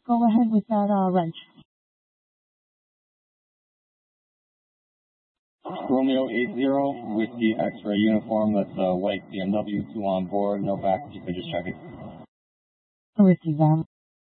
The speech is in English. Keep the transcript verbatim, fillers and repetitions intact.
Go ahead with that uh, wrench. Romeo eight zero, Whiskey X-ray uniform, that's a white B M W, two on board, no back, you can just check it. Whiskey, Vam.